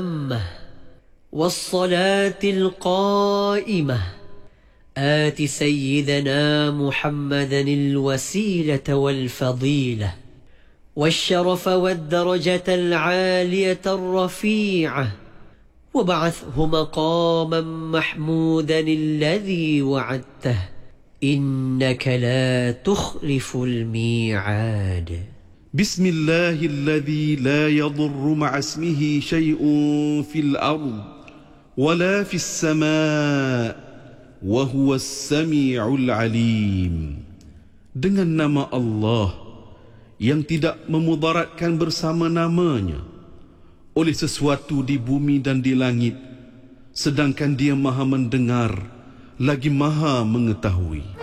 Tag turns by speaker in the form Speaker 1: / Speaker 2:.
Speaker 1: التامة والصلاة القائمة آت سيدنا محمدا الوسيلة والفضيلة والشرف والدرجة العالية الرفيعة وابعثه مقاما محمودا الذي وعدته إنك لا تخلف الميعاد.
Speaker 2: بسم الله الذي لا يضر مع اسمه شيء في الأرض ولا في السماء وهو السميع العليم. Dengan nama Allah yang tidak memudaratkan bersama namanya oleh sesuatu di bumi dan di langit, sedangkan Dia Maha mendengar lagi Maha mengetahui.